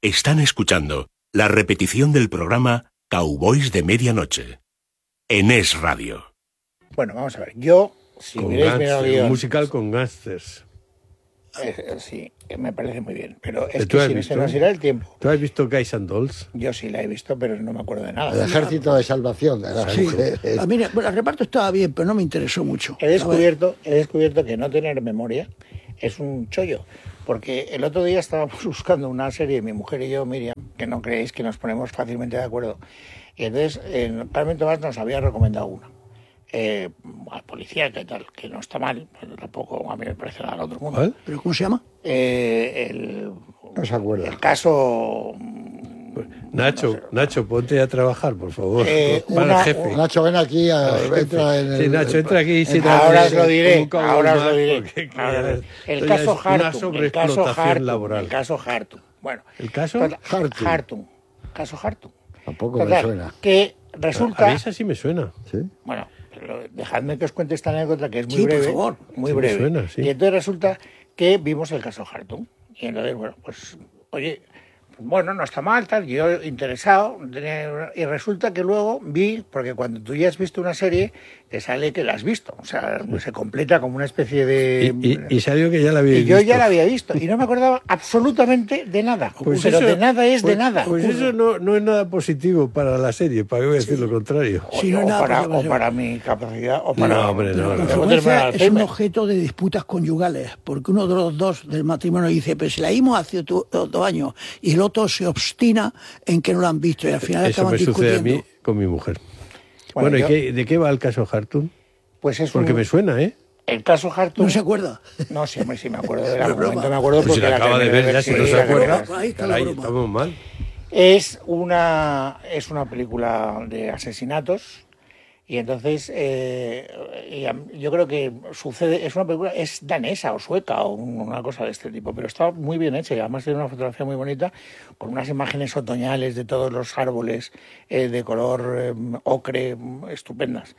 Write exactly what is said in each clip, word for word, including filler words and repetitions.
Están escuchando la repetición del programa Cowboys de Medianoche en Es Radio. Bueno, vamos a ver. Yo, si con miráis mi guión, un musical con gángsters. Eh, sí, me parece muy bien. Pero es ¿Tú que has si visto? se nos irá el tiempo. ¿Tú has visto Guys and Dolls? Yo sí la he visto, pero no me acuerdo de nada. El ejército de salvación de las Sí. mujeres. A mí, bueno, el reparto estaba bien, pero no me interesó mucho. He descubierto, he descubierto que no tener memoria es un chollo. Porque el otro día estábamos buscando una serie, mi mujer y yo, Miriam, que no creéis que nos ponemos fácilmente de acuerdo. Y entonces, eh, Carmen Tomás nos había recomendado una. Eh, al policía, que tal, que no está mal, pero tampoco a mí me parece nada al otro mundo. ¿Cuál? ¿Pero cómo se llama? Eh, el, No se acuerda. el caso... Nacho, no sé. Nacho, ponte a trabajar, por favor. Eh, Para una- el jefe. Nacho, ven aquí, a, entra en el... Sí, Nacho, entra aquí y siéntate Ahora os lo un diré, cowboy ahora os más, lo diré. porque, Ahora os lo diré. esto El ya caso es una Hartung, el caso sobreexplotación Hartung, laboral. el caso Hartung. Bueno, ¿El caso? total- Hartung. Hartung, caso Hartung. Tampoco me Total, suena. que A resulta, mí esa sí me suena. ¿Sí? bueno, pero dejadme que os cuente esta anécdota que es muy Sí, por breve, favor. muy Sí, me breve. suena, sí. Y entonces resulta que vimos el caso Hartung. Y entonces, bueno, pues, oye, bueno, no está mal, tal, yo interesado, tenía- y resulta que luego vi, porque cuando tú ya has visto una serie, te sale que la has visto, o sea, pues se completa como una especie de... Y, y- y salió que ya la había Y visto. yo ya la había visto, y no me acordaba absolutamente de nada, Pues pero eso- de nada es pues- de nada. Pues eso no, no es nada positivo para la serie, para qué voy a decir lo contrario. O, Sí, no es o nada para, posible, o sí. para mi capacidad, o para... No, hombre, no, Con no. Luego termina frecuencia el es un Alzheimer. objeto de disputas conyugales, porque uno de los dos del matrimonio dice, pero si la vimos hace tu- dos años, y el otro se obstina en que no la han visto, y al final Eso acaban me sucede a discutiendo. mí con mi mujer. Bueno, Bueno, ¿y yo- qué- de qué va el caso Hartung? Pues es Porque un- me suena, ¿eh? el caso Hartung... ¿No se acuerda? No, sí, hombre, sí me acuerdo de la No es broma. momento, me acuerdo Pues si porque la acaba de terminé ver ya, si sí, no se la que acuerda. veo. Ahí está la Caray, broma. estamos mal. Es una, es una película de asesinatos y entonces eh, y a- yo creo que sucede, es una película, es danesa o sueca o una cosa de este tipo, pero está muy bien hecha y además tiene una fotografía muy bonita con unas imágenes otoñales de todos los árboles eh, de color eh, ocre, estupendas.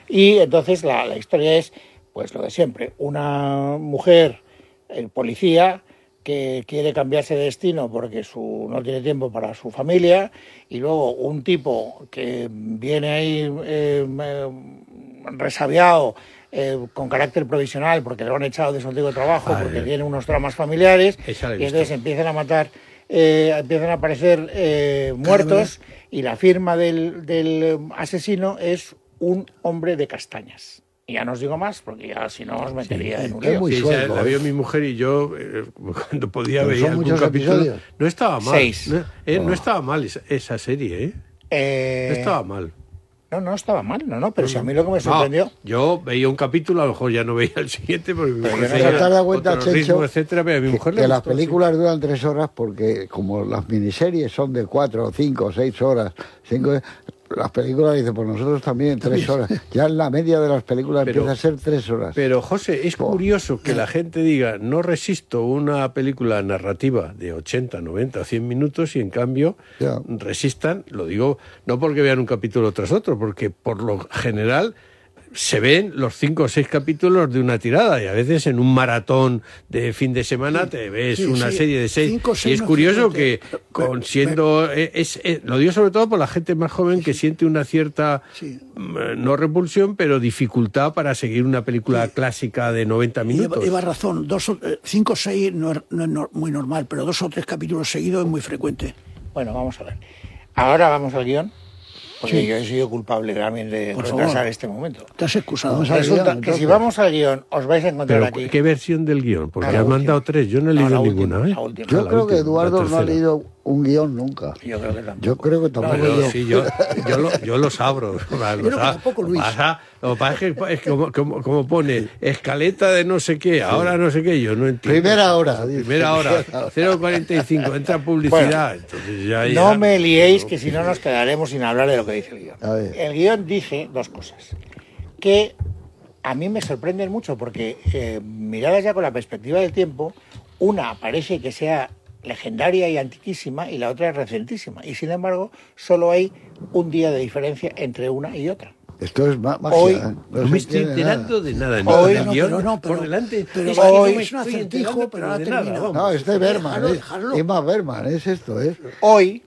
Y entonces la, la historia es pues lo de siempre, una mujer, el policía, que quiere cambiarse de destino porque su, no tiene tiempo para su familia, y luego un tipo que viene ahí eh, eh, resabiado, eh, con carácter provisional porque le han echado de su antiguo trabajo, Ay, porque ay. tiene unos dramas familiares, Esa la he y entonces visto. empiezan a matar, eh, empiezan a aparecer eh, muertos, y la firma del, del asesino es un hombre de castañas. Y ya no os digo más, porque ya si no os metería en un es lío. muy Sí, suelto, la vio ¿eh? mi mujer y yo, eh, cuando podía Pero ver son algún muchos capítulo. episodios. No estaba mal. Seis. No, eh, no estaba mal esa, esa serie, ¿eh? Eh, No estaba mal. No, no estaba mal, no, no, pero si a mí lo que me sorprendió... No, yo veía un capítulo, a lo mejor ya no veía el siguiente, porque mi Pero mujer yo no veía sé, te has dado cuenta, otro Chencho, ritmo, etcétera, pero a mi que, mujer le que las gustó, sí. películas duran tres horas porque como las miniseries son de cuatro, cinco, seis horas, cinco, las películas dicen, pues nosotros también tres horas. Ya en la media de las películas Pero- empieza a ser tres horas. Pero, José, es Oh. curioso que la gente diga, no resisto una película narrativa de ochenta, noventa, cien minutos y, en cambio, Ya. resistan, lo digo, no porque vean un capítulo tras otro, porque por lo general se ven los cinco o seis capítulos de una tirada y a veces en un maratón de fin de semana te ves sí, una sí. serie de seis. Cinco o Y seis es no es curioso que, frecuente. con Pero- siendo... eh, Es, es- lo digo sobre todo por la gente más joven que siente una cierta, Sí. mm, no repulsión, pero dificultad para seguir una película clásica de noventa Y minutos. lleva, lleva razón, dos o- eh, cinco o seis no es, no es nor- muy normal, pero dos o tres capítulos seguidos es muy frecuente. Bueno, vamos a ver. Ahora vamos al guión, porque Sí. yo he sido culpable también de Por retrasar favor. este momento. Te has excusado. Vamos al Resulta guión, que entonces. si vamos al guión, os vais a encontrar Pero, aquí... ¿qué versión del guión? Porque Ah, la has última. mandado tres, yo no he No, leído la ninguna. última, ¿eh? la última. Yo la creo que última, Eduardo la no ha tercera. leído un guión nunca. Yo creo que tampoco. Yo creo que tampoco Pero yo. sí, yo, yo, lo- yo los abro. Los creo que a- tampoco, lo Luis. pasa- Lo que pasa es que es como, como, como pone escaleta de no sé qué, ahora no sé qué, yo no entiendo. Primera hora, dice. Primera hora, cero cuarenta y cinco, entra publicidad. Entonces ya- ya- No me liéis, que si no nos quedaremos sin hablar de lo que dice el guión. A ver. El guión dice dos cosas que a mí me sorprenden mucho, porque eh, miradas ya con la perspectiva del tiempo, una parece que sea legendaria y antiquísima y la otra es recentísima. Y sin embargo, solo hay un día de diferencia entre una y otra. Esto es ma- magia. Hoy- ¿eh? No, se me estoy entiende enterando nada. de nada. Ni Hoy- del No, guión pero no, pero- por delante. pero es hoy- que no me es un estoy acertijo, enterando, pero ahora de nada, termina. vamos. No, este es Berman. Déjalo, Es, déjalo. es más Berman, es esto, ¿eh? Hoy,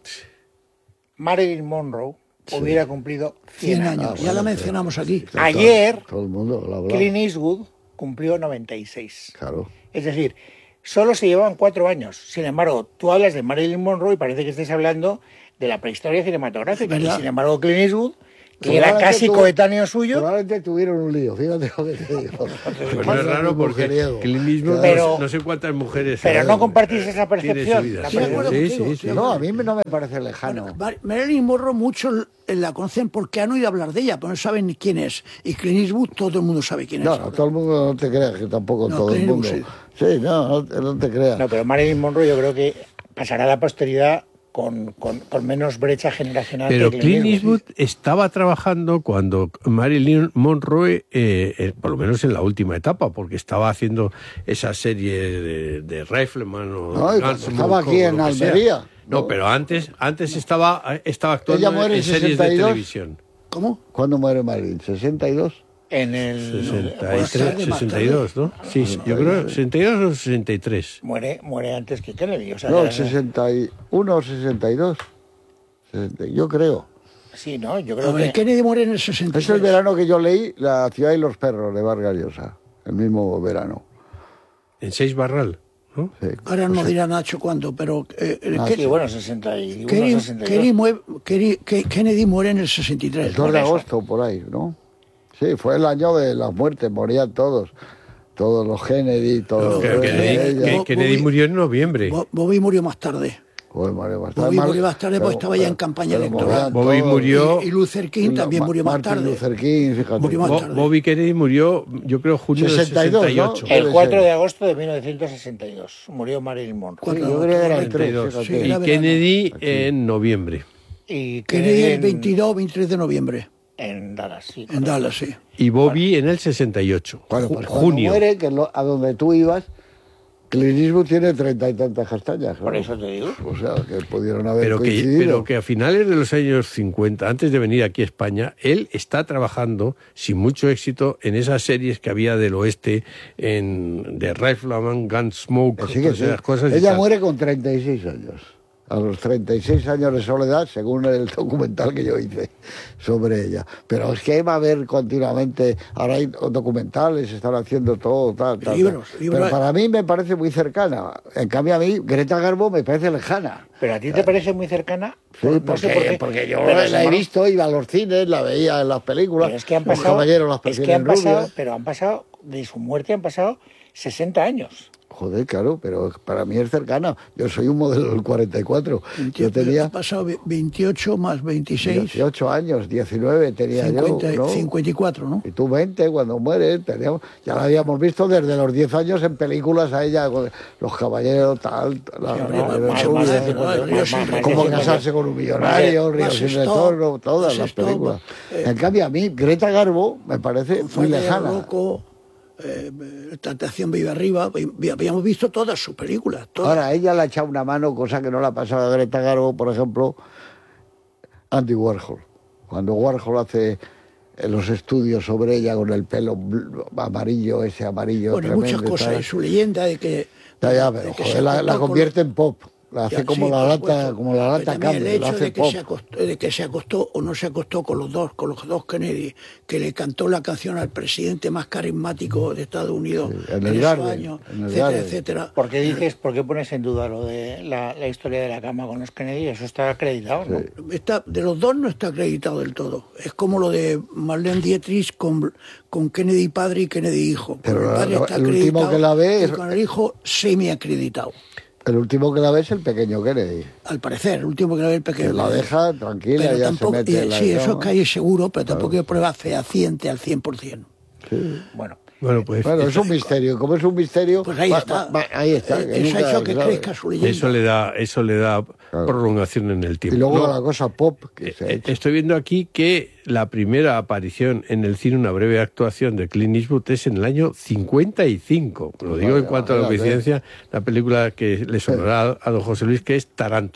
Marilyn Monroe hubiera cumplido cien cien años, años. ya la mencionamos aquí. Ayer, Todo el mundo lo hablaba. Clint Eastwood cumplió noventa y seis. Claro. Es decir, solo se llevaban cuatro años. Sin embargo, tú hablas de Marilyn Monroe y parece que estés hablando de la prehistoria cinematográfica. Y ¿Verdad? sin embargo, Clint Eastwood, que era Probablemente casi tuvo- coetáneo suyo, Probablemente tuvieron un lío, fíjate lo que te digo. Pues no es raro porque Clint Eastwood, Pero- no, sé- no sé cuántas mujeres... pero eh, no compartís esa tiene su percepción. vida. La Sí, de acuerdo sí, contigo, sí, estoy sí. de No, a mí no me parece lejano. Mar- Marilyn Monroe muchos la conocen porque han oído hablar de ella, pero no saben ni quién es. Y Clint Eastwood todo el mundo sabe quién es. No, no, todo el mundo no te creas, que tampoco No, todo el Clint mundo. Eastwood Sí, no, no, te- no te creas. No, pero Marilyn Monroe yo creo que pasará a la posteridad con, con, con menos brecha generacional. Pero que Clint Eastwood estaba trabajando cuando Marilyn Monroe, eh, eh, por lo menos en la última etapa, porque estaba haciendo esa serie de, de Rifleman o No, y cuando Gunsmoke estaba aquí o en lo que sea. Almería, No, ¿no? pero antes, antes estaba, estaba Ella actuando muere en en series sesenta y de dos. televisión. ¿Cómo? ¿Cuándo muere Marilyn? ¿sesenta y dos? En el... sesenta y Más tres, tarde, más sesenta y dos, ¿no? Sí, sí, yo creo sesenta y dos o sesenta y tres. Muere, muere antes que Kennedy. O sea, No, era- sesenta y uno o sesenta y dos. sesenta, yo creo. Sí, ¿no? Yo A creo ver, que... Kennedy muere en el sesenta y Es el tres. verano que yo leí La ciudad y los perros de Vargas Llosa. El mismo verano. En seis Barral, ¿no? Sí. Ahora no dirá Nacho cuándo, pero eh, eh, Ah, Ke- Sí, bueno, sesenta y uno, Kennedy, sesenta y dos. Kennedy muere- Kennedy- Ke- Kennedy muere en el sesenta y tres. El dos por de eso. agosto, por ahí, ¿no? Sí, fue el año de las muertes, morían todos. Todos los Kennedy, todos Que- los Kennedy, ella. que- Bo- Kennedy Bobby- murió en noviembre. Bo- Bobby murió más tarde. Joder, María, bastante Bobby mal, murió más tarde porque pero- estaba ya en pero- campaña pero electoral. morían Bobby todos. murió- Y, y Luther King Y también Ma- murió más Martin tarde. Luther King, fíjate. Murió más Bo- tarde. Bobby Kennedy murió, yo creo, junio sesenta y del dos, sesenta y ocho. ¿no? El Debe cuatro ser. de agosto de mil novecientos sesenta y dos murió Marilyn Monroe. Sí, Cuatro yo de creo que agosto, eran tres, treinta y dos. fíjate. Sí, Y era Kennedy en noviembre. Y Kennedy el en- veintidós veintitrés de noviembre. En Dallas, sí. En correcto. Dallas, sí. Y Bobby en el sesenta y ocho. Bueno, Ju- pues cuando junio. muere, que es lo- a donde tú ibas, Clint Eastwood tiene treinta y tantas castañas. Por ¿no? eso te digo. O sea, que pudieron haber Pero que, coincidido. pero que a finales de los años cincuenta, antes de venir aquí a España, él está trabajando sin mucho éxito en esas series que había del oeste, en de Rifleman, Gunsmoke, Que sí, que todas sí. esas cosas. y Ella tal. muere con treinta y seis años. A los treinta y seis años de soledad, según el documental que yo hice sobre ella. Pero es que va a haber continuamente, ahora hay documentales, se están haciendo todo, tal, tal. Libros, tal. libros. Pero para mí me parece muy cercana. En cambio a mí, Greta Garbo me parece lejana. Pero a ti te parece muy cercana. Sí, No porque, sé por qué. porque yo Pero, la he sin embargo, visto, iba a los cines, la veía en las películas. Pero es que han los pasado. caballeros las es que prefieren han pasado, rubias. pero han pasado, de su muerte han pasado sesenta años. Joder, claro, pero para mí es cercana. Yo soy un modelo del cuarenta y cuatro. Yo Ha tenía pasado ve- veintiocho más veintiséis, dieciocho años, diecinueve tenía cincuenta, yo, ¿no? cincuenta y cuatro, ¿no? Y tú veinte cuando mueres, teníamos, ya la habíamos visto desde los diez años en películas a ella, con los caballeros, tal, la, Sí, la- no, la- más- la- más de la- cincuenta, yo más- soy más- más de cómo cincuenta. casarse con un millonario, Más Río de- sin más retorno, stop, todas más las stop, películas. eh, En cambio a mí, Greta Garbo me parece muy Falta de lejana. Loco, eh, Tentación Vive Arriba, vi- habíamos visto todas sus películas. Todas. Ahora, a ella le ha echado una mano, cosa que no le ha pasado a Greta Garbo, por ejemplo, Andy Warhol. Cuando Warhol hace eh, los estudios sobre ella con el pelo bl- amarillo, ese amarillo Bueno, y tremendo muchas y cosas, tal. y su leyenda de que... Ya, ya, de pero que joder, se la, acostó la con- convierte en pop. La hace Ya, como, sí, la por lata, supuesto. como la Pero lata también Campbell, el la hecho hace de que, pop. se acostó, de que se acostó o no se acostó con los dos, con los dos Kennedy, que le cantó la canción al presidente más carismático de Estados Unidos Sí, en en, el esos Garden, años, en el etcétera, Garden. etcétera. ¿Por qué dices, por qué pones en duda lo de la, la historia de la cama con los Kennedy? Eso está acreditado, ¿no? Sí. Está, de los dos no está acreditado del todo. Es como lo de Marlene Dietrich con, con Kennedy padre y Kennedy hijo. Con Pero el la- padre la- está el último acreditado que la ve y es- con el hijo semi-acreditado. El último que la ve es el pequeño Kennedy. Al parecer, el último que la ve el pequeño. Que la deja tranquila, Pero ya tampoco, se mete y- en la sí, eso es cama. que hay seguro, pero tampoco hay prueba fehaciente al cien por ciento. Bueno, Bueno, pues Bueno, es un misterio. Como es un misterio, Pues ahí va- está. va- va- ahí está. Eh, que Eso ha nunca hecho se que sabe. crezca su leyenda. eso le da, eso le da prolongación en el tiempo. Y luego No, la cosa pop que se ha eh, hecho. estoy viendo aquí que la primera aparición en el cine, una breve actuación de Clint Eastwood, es en el año cincuenta y cinco. Lo digo en Vaya, cuanto a la fíjate. coincidencia, la película que le sonará a don José Luis, que es Tarántula.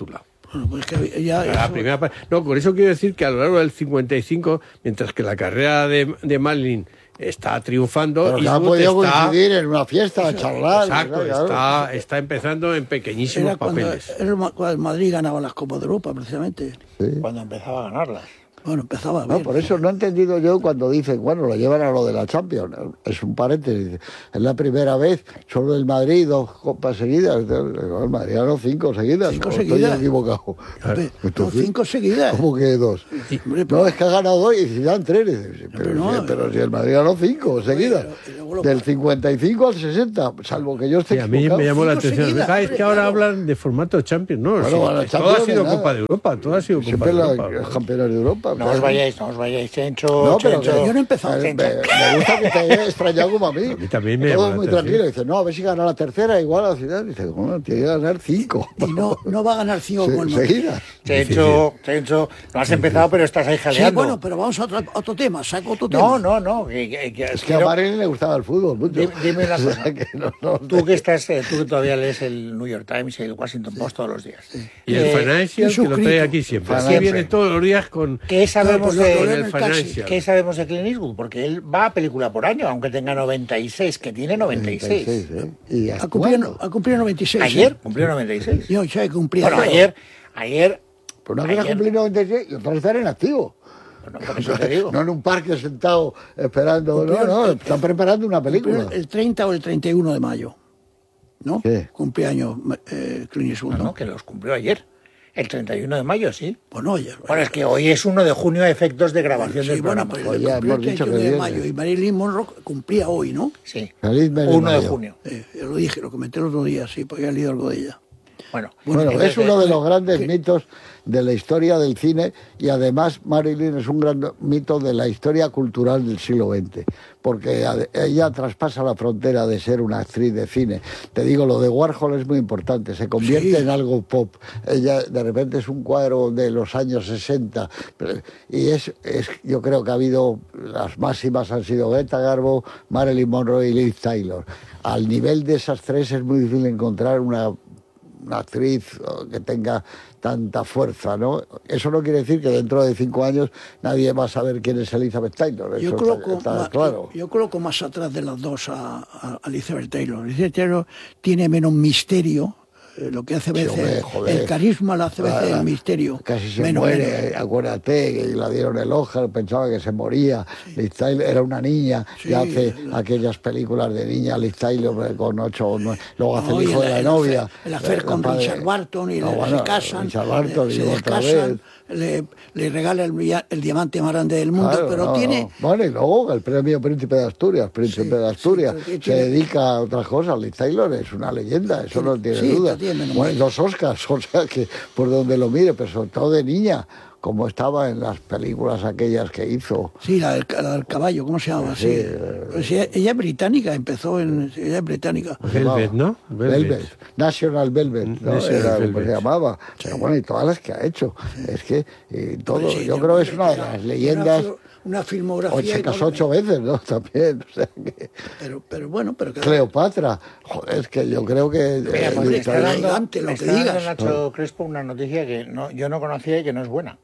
Bueno, pues que ya... La eso- primera pa- no, con eso quiero decir que a lo largo del cincuenta y cinco, mientras que la carrera de, de Marilyn está triunfando, Pero que ha Eastwood podido está, coincidir en una fiesta, a charlar. exacto, ¿verdad? Claro. está, está empezando en pequeñísimos Era cuando, papeles. era el Ma- cuando el Madrid ganaba las Copas de Europa, precisamente. Sí. Cuando empezaba a ganarlas. Bueno, empezaba No, bien. por eso no he entendido yo cuando dicen, bueno, lo llevan a lo de la Champions. Es un paréntesis. Es la primera vez, solo el Madrid, dos copas seguidas. El Madrid ganó cinco seguidas. Cinco ¿o seguidas. Estoy equivocado. Hombre, no, Entonces, cinco seguidas. ¿Cómo que dos? Hombre, No, es que ha ganado dos y Zidane tres. Dice, Pero, no, si, pero si el Madrid ganó cinco seguidas. y luego lo- Del cincuenta y cinco al sesenta, salvo que yo esté Sí, a mí equivocado. me llamó la Cinco atención. seguidas, Ah, es hombre, que ahora claro. hablan de formato Champions. No, Bueno, sí, bueno, todo Champions ha sido de nada. Copa de Europa. Todo ha sido Copa Siempre de la- Europa. los campeones de Europa. No claro. os vayáis, no os vayáis, Chencho. No, pero Chencho. que- Yo no he empezado. Me, me- me gusta que te haya extrañado como a mí. A mí también me Todo llamó la muy atención. tranquilo. Dice, no, a ver si gana la tercera igual a la ciudad. Dice, bueno, tiene que ganar cinco. Y no, no va a ganar cinco Se- con el Madrid. seguidas. Chencho, Chencho, no has empezado, pero estás ahí Sí, jaleando. bueno, pero vamos a otro, otro tema. Saco otro tema. No, no, no. que- que- que- Es que a quiero- Marilyn le gustaba el fútbol mucho. Dime- dime una O sea, cosa. que no- no- Tú que estás, eh, tú que todavía lees el New York Times y el Washington Post todos los días. Y el Eh, Financial, y que lo trae suscrito. aquí siempre. Así Siempre. viene todos los días con, ¿Qué sabemos Claro, pues lo- de lo con leen el en el taxi. Financial. ¿Qué sabemos de Clint Eastwood? Porque él va a película por año, aunque tenga noventa y seis, que tiene noventa y seis. Sí, sí. Y Ha cumplido, actuando. ha cumplido noventa y seis. Ayer ¿eh? cumplió noventa y seis. Yo ya he cumplido. Bueno, ayer, ayer, Pero una cosa ayer- cumplir noventa y seis y otra estar en activo. bueno, por eso te digo. No en un parque sentado esperando. No, no, están preparando una película. Cumplió el treinta o el treinta y uno de mayo. ¿No? Sí. Cumpleaños eh, Clint Eastwood, No, ¿no? no, que los cumplió ayer. El treinta y uno de mayo, sí. Bueno, oye. Bueno, es que hoy es uno de junio a efectos de grabación sí, del bueno, programa. pues Pues le ya cumplió hemos el dicho que treinta y uno de viene. mayo y Marilyn Monroe cumplía hoy, ¿no? Sí. Feliz mes de uno de mayo. junio. Eh, yo lo dije, lo comenté el otro día, sí, porque había leído algo de ella. Bueno, Bueno, entonces, es uno de los grandes que- mitos de la historia del cine y además Marilyn es un gran mito de la historia cultural del siglo veinte, porque ade- ella traspasa la frontera de ser una actriz de cine. Te digo, lo de Warhol es muy importante, se convierte Sí. en algo pop. Ella de repente es un cuadro de los años sesenta pero- y es, es yo creo que ha habido, las máximas han sido Greta Garbo, Marilyn Monroe y Liz Taylor. Al nivel de esas tres es muy difícil encontrar una una actriz que tenga tanta fuerza, ¿no? Eso no quiere decir que dentro de cinco años nadie va a saber quién es Elizabeth Taylor. Yo Eso coloco, está, está ma- claro. yo coloco más atrás de las dos a, a Elizabeth Taylor. Elizabeth Taylor tiene menos misterio, eh, lo que hace a Sí, veces, hombre, joder. el carisma lo hace a veces Ah, el misterio. Casi se Menos, muere, menos. eh, acuérdate, que la dieron el Oscar, pensaba que se moría. Liz Taylor era una niña Sí, y hace la- aquellas películas de niña, Liz Taylor eh, con ocho o nueve. Luego hace No, el y hijo de la el novia. afer- El afer eh, con padre- Richard Barton y No, le- bueno, se casan. Richard Barton, le- y se otra descasan, vez. le, le regala el, villa- el diamante más grande del mundo, Claro, pero no, tiene... no. Bueno, y luego el premio Príncipe de Asturias, Príncipe Sí, de Asturias, sí, pero se tiene- dedica a otras cosas. Liz Taylor es una leyenda, eso no tiene sí, duda. tiene menos Bueno, y mal. dos Oscars, o sea que por donde lo mire, pero sobre todo de niña, como estaba en las películas aquellas que hizo. Sí, la del, la del caballo, ¿cómo se llama? Sí. Pues ella, ella es británica, empezó en... Ella es británica. Velvet, ¿no? Velvet. Velvet. National Velvet, ¿no? National Era como Velvet. se llamaba. Pero bueno, y todas las que ha hecho. Es que eh, todo, Sí, yo sí, creo que es una de una- las leyendas. Una, una filmografía... O se y casó todo- ocho veces, ¿no? También. O sea que... Pero, pero bueno, pero... que- Cleopatra. Joder, es que yo creo que... Mira, eh, pues me Liz está Taylor- dando, elegante, lo me que está dando digas. Nacho Crespo una noticia que no, yo no conocía y que no es buena.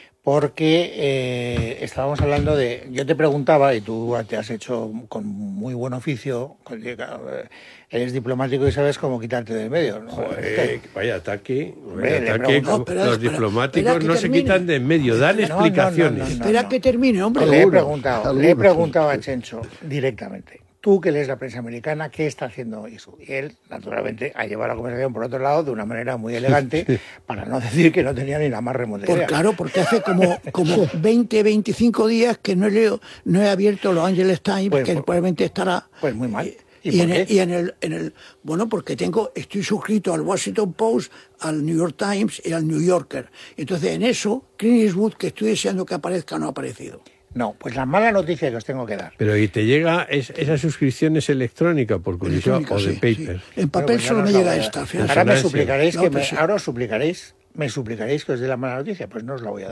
Porque eh, estábamos hablando de... Yo te preguntaba, y tú te has hecho con muy buen oficio, con- eh, eres diplomático y sabes cómo quitarte del medio, ¿no? Joder, vaya ataque, Hombre, vaya le ataque. pregunto- Como No, espera, los espera, diplomáticos espera que no se termine. quitan de en medio, dan No, no, no, explicaciones. no, no. Espera que termine, hombre. Le he Algunos, preguntado, le he algunos. preguntado a Chencho directamente. Tú que lees la prensa americana, ¿qué está haciendo eso? Y él, naturalmente, ha llevado la conversación por otro lado de una manera muy elegante, para no decir que no tenía ni la más remota Por, idea. claro, porque hace como, como veinte, veinticinco días que no he, leo, no he abierto los Angeles Times, Pues, que pues, probablemente estará... pues muy mal. ¿Y Y, por en qué? el, y en el, en el... Bueno, porque tengo estoy suscrito al Washington Post, al New York Times y al New Yorker. Entonces, en eso, Clint Eastwood, que estoy deseando que aparezca, no ha aparecido. No, pues la mala noticia que os tengo que dar. Pero ¿y te llega es, esa suscripción es electrónica por curiosidad Electrónica, o de sí, paper? sí. En papel Bueno, pues ya solo no me os la llega voy a esta. dar. fíjate. Ahora me Resonancia. suplicaréis La que otra me, sí. ahora os suplicaréis, me suplicaréis que os dé la mala noticia. Pues no os la voy a dar.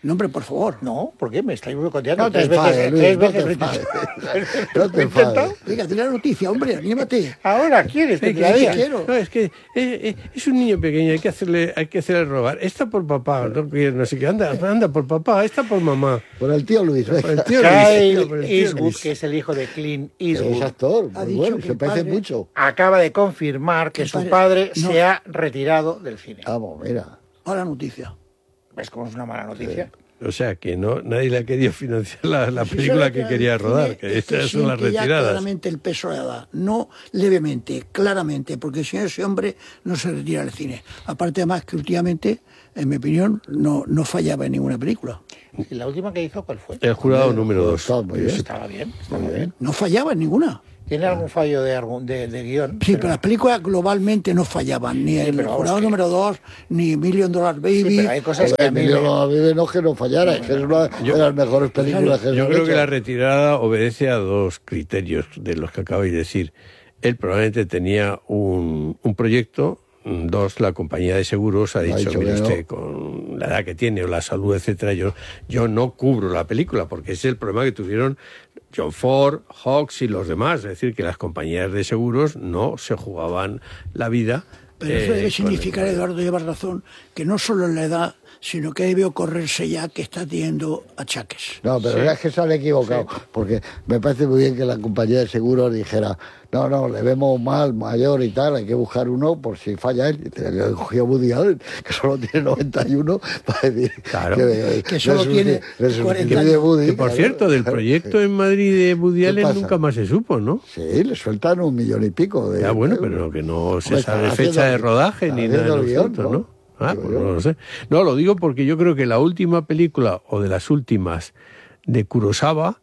No, hombre, por favor. No, ¿por qué? Me estáis boicoteando. No te tres veces, enfades, Luis, tres no veces te lo he enfades. intentado. No te Lo he intentado. enfades. Venga, dile la noticia, hombre, anímate. Ahora quieres que Eh, te que- la que- diga. quiero. No, es que eh, eh, es un niño pequeño, hay que hacerle, hay que hacerle robar. Esta por papá, no, quiere, no sé qué, anda, anda por papá, esta por mamá. Por el tío Luis, Por el venga. tío Luis, Kyle por el tío Eastwood, Luis. que es el hijo de Clint Es Eastwood, actor, Ha muy dicho bueno, que se el parece padre- mucho. acaba de confirmar que El su padre- padre no. se ha retirado del cine. Vamos, mira. Mala noticia. ¿Ves cómo es una mala noticia? O sea, que no nadie le ha querido financiar la, la Si película sabe que el quería cine rodar, es que estas son las siente ya retiradas. claramente el peso de la edad, no levemente, claramente, porque si no ese hombre no se retira del cine. Aparte, además, que últimamente, en mi opinión, no, no fallaba en ninguna película. ¿Y la última que hizo cuál fue? El jurado número dos. Está muy bien. Estaba bien, estaba bien. No fallaba en ninguna. ¿Tiene algún fallo de, algún- de, de guión? Sí, pero las películas globalmente no fallaban, ni el pero vamos, jurado que- número dos, ni Million Dollar Baby. Sí, pero hay cosas que a mí Emilio me- no vive, no es que no fallara, es que es una de las mejores películas que se Yo han creo que hecho. la retirada obedece a dos criterios de los que acabáis de decir. Él probablemente tenía un, un proyecto, dos, la compañía de seguros ha dicho, dicho mire que no. usted, con la edad que tiene o la salud, etcétera, yo, yo no cubro la película, porque ese es el problema que tuvieron John Ford, Hawks y los demás. Es decir, que las compañías de seguros no se jugaban la vida. Pero eso eh, debe con- significar, Eduardo, llevas razón, que no solo en la edad, sino que debe ocurrirse ya que está teniendo achaques. No, pero es que se han equivocado, porque me parece muy bien que la compañía de seguros dijera, no, no, le vemos mal, mayor y tal, hay que buscar uno por si falla él. Y tenía que haber cogido a Woody Allen, que solo tiene noventa y uno, para decir Claro. que, Que solo le tiene sustituye- le cuarenta sustituye años. Woody, Que, por claro. cierto, del proyecto en Madrid de Woody ¿Qué Allen pasa? nunca más se supo, ¿no? Sí, le sueltan un millón y pico de Ya, bueno, euros. pero que no se Hombre, sabe están fecha haciendo- de rodaje están ni nada. haciendo en el guión, absoluto, ¿no? ¿no? Ah, Digo pues yo. no lo sé. No, lo digo porque yo creo que la última película, o de las últimas, de Kurosawa,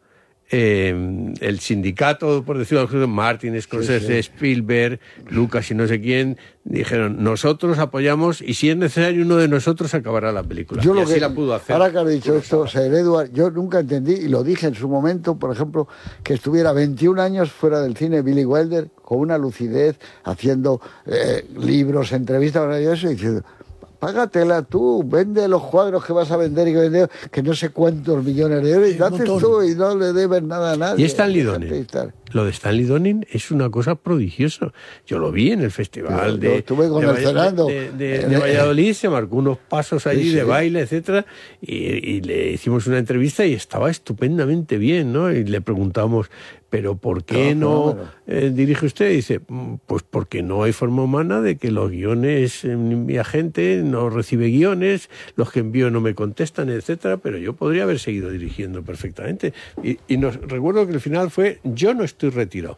eh, el sindicato, por decirlo así, Martin, Scorsese, Spielberg, Lucas y no sé quién, dijeron, nosotros apoyamos y si es necesario uno de nosotros acabará la película. Yo y lo así que, la pudo hacer. ahora que has dicho esto, Sir Edward, yo nunca entendí, y lo dije en su momento, por ejemplo, que estuviera veintiún años fuera del cine Billy Wilder, con una lucidez, haciendo eh, libros, entrevistas, y eso, y diciendo, págatela tú, vende los cuadros que vas a vender y que vender, que no sé cuántos millones de euros, y Sí, lo un haces montón. tú y no le debes nada a nadie. Y Stanley Déjate Donen. estar. Lo de Stanley Donen es una cosa prodigiosa. Yo lo vi en el festival Yo- de, yo estuve con de él Valla- cenando. de, de- En- de Valladolid, se marcó unos pasos allí Sí, de sí. baile, etcétera, y, y le hicimos una entrevista y estaba estupendamente bien, ¿no? Y le preguntamos, ¿pero por qué Estaba no fenómeno. eh, dirige usted? Y dice, "Mm, pues porque no hay forma humana de que los guiones, eh, mi agente no recibe guiones, los que envío no me contestan, etcétera, pero yo podría haber seguido dirigiendo perfectamente. Y, y nos recuerdo que el final fue, yo no estoy retirado.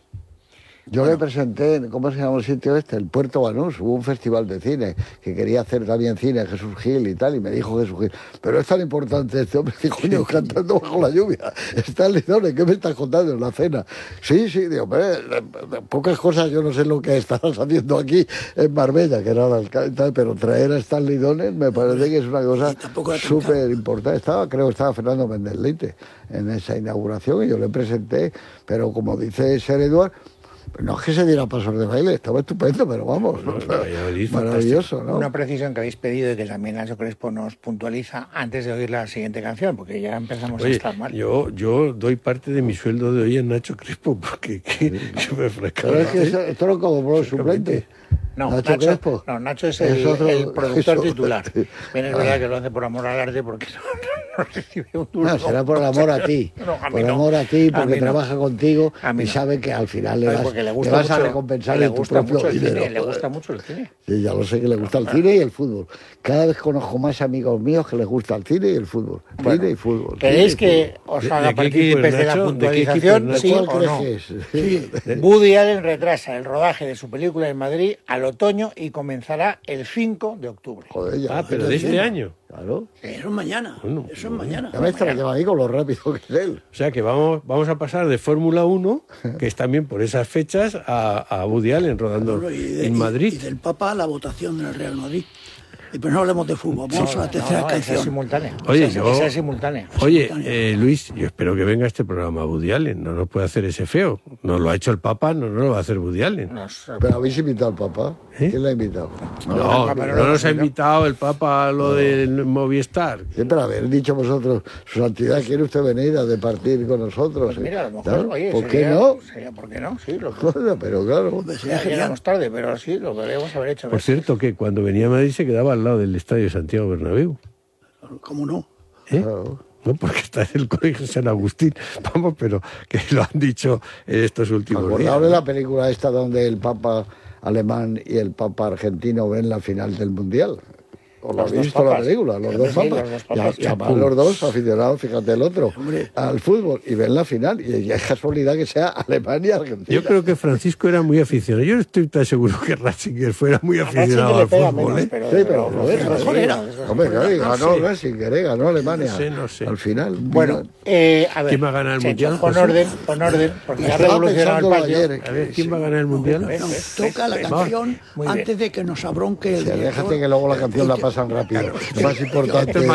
Yo le presenté, ¿cómo se llama el sitio este? El Puerto Banús, hubo un festival de cine que quería hacer también cine, Jesús Gil y tal, y me dijo Jesús Gil, pero es tan importante este hombre, dijo, coño, cantando bajo la lluvia, está Lidone, ¿qué me estás contando en la cena? Sí, sí, digo, pero eh, pocas cosas, yo no sé lo que estarás haciendo aquí en Marbella, que era el alcalde, tal, pero traer a Stanley Donen me parece que es una cosa Y tampoco era tan súper importante. Estaba, creo que estaba Fernando Méndez Leite en esa inauguración y yo le presenté, pero como dice Sir Edward, no es que se diera pasos de baile, estaba estupendo, pero vamos, No, ¿no? no, Valladolid, maravilloso, ¿no? Una precisión que habéis pedido y que también Nacho Crespo nos puntualiza antes de oír la siguiente canción, porque ya empezamos a Oye, estar mal. yo, yo doy parte de mi sueldo de hoy a Nacho Crespo porque que, yo me Pero es que eso- esto lo cobró el suplente. No, Nacho Nacho, Crespo. no, Nacho es el, Es otro- el productor eso- titular. Bien, es verdad que lo hace por amor al arte porque no, no recibe un duro. No, será por amor a ti. No, a mí por no. amor a ti, A porque mí no. trabaja contigo A mí y no. sabe que al final le No, vas, porque le le gusta vas a mucho- recompensar le en tu gusta propio mucho el dinero. cine, le gusta mucho el cine. Sí, ya lo sé que le gusta el cine y el fútbol. Cada vez conozco más amigos míos que les gusta el cine y el fútbol. Bueno, cine y fútbol. ¿Queréis cine y que fútbol. os ¿De- haga de qué equipo es, partícipes de la Nacho? ¿De qué equipo es, puntualización? Nacho? ¿Sí ¿Cuál o crees no? que es? Sí. Woody Allen retrasa el rodaje de su película en Madrid al otoño y comenzará el cinco de octubre. Joder, ya. Ah, pero de este año. Claro. Eso es mañana. Bueno, Eso es mañana. Ya me extrañaba a mí con lo rápido que es él. O sea que vamos, vamos a pasar de Fórmula uno, que es también por esas fechas, a, a Woody Allen rodando Bueno, y de- en y- Madrid. Y, del Papa a la votación del Real Madrid. Y pues no hablemos de fútbol, vamos a la tercera No, no, esa es canción. simultánea. Oye, esa, yo- esa es simultánea. Oye, eh, Luis, yo espero que venga este programa Woody Allen. No nos puede hacer ese feo. No lo ha hecho el Papa, no, no lo va a hacer Woody Allen. Nos- Pero habéis invitado al papá. ¿Eh? ¿Quién le ha invitado? No, el Papa no no lo nos ha hemos invitado el Papa a lo del en Movistar. Siempre haber dicho vosotros, su santidad, ¿quiere usted venir a departir con nosotros? Pues mira, a lo mejor, ¿Claro? oye, ¿Por sería, qué no? sería, ¿por qué no? Sí, lo, Bueno, pero claro. ya llegamos tarde, pero sí, lo podríamos haber hecho. Por cierto, que cuando venía a Madrid se quedaba al lado del Estadio Santiago Bernabéu. ¿Cómo no? ¿Eh? Claro. No, porque está en el Colegio San Agustín. Vamos, pero que lo han dicho en estos últimos días. ¿Acordaos de la película esta donde el Papa alemán y el Papa argentino ven la final del Mundial? ¿O lo Los habéis dos visto la papas. película? Los Sí, dos sí, papas. los dos papas. Y, y además los dos aficionados, fíjate el otro, Hombre. al fútbol. Y ven la final. Y es casualidad que sea Alemania y Argentina. Yo creo que Francisco era muy aficionado. Yo no estoy tan seguro que Ratzinger fuera muy A Ratzinger aficionado le al pega fútbol. menos, ¿eh? pero, Sí, pero pero lo era, mejor sí. era. Hombre, claro, y ganó sé. Ratzinger, ¿eh? Ganó Alemania. No sé, no sé. Al final. Bueno, eh, a ver. ¿Quién va a ganar el Checho, Mundial, Con José? orden, con orden, porque ya ha Estaba revolucionado el pensándolo patio. ayer, A ver, ¿quién va a ganar el Mundial? ¿Ves? No, ¿ves? toca la ¿ves? canción Muy bien. antes de que nos abronque el Sí, director. déjate que luego la canción la pasan rápido. Lo más importante.